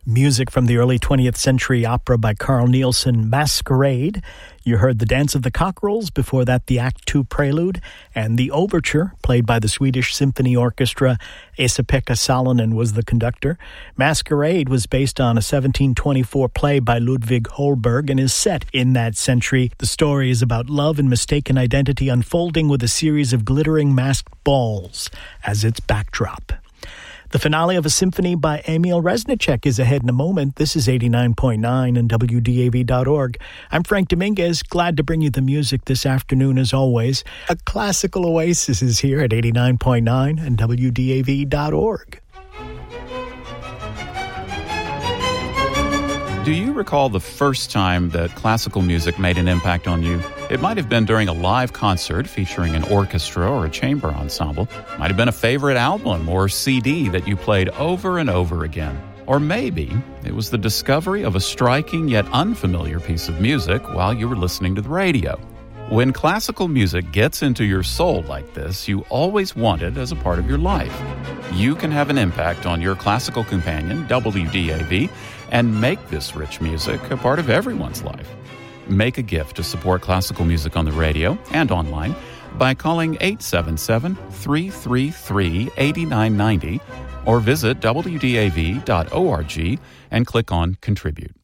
Music from the early 20th century opera by Carl Nielsen, Masquerade. You heard The Dance of the Cockerels, before that the Act II Prelude, and the Overture, played by the Swedish Symphony Orchestra. Esa-Pekka Salonen was the conductor. Masquerade was based on a 1724 play by Ludwig Holberg and is set in that century. The story is about love and mistaken identity unfolding with a series of glittering masked balls as its backdrop. The finale of a symphony by Emil Reznicek is ahead in a moment. This is 89.9 and WDAV.org. I'm Frank Dominguez, glad to bring you the music this afternoon as always. A classical oasis is here at 89.9 and WDAV.org. Do you recall the first time that classical music made an impact on you? It might have been during a live concert featuring an orchestra or a chamber ensemble. It might have been a favorite album or CD that you played over and over again. Or maybe it was the discovery of a striking yet unfamiliar piece of music while you were listening to the radio. When classical music gets into your soul like this, you always want it as a part of your life. You can have an impact on your classical companion, WDAV, and make this rich music a part of everyone's life. Make a gift to support classical music on the radio and online by calling 877-333-8990 or visit WDAV.org and click on Contribute.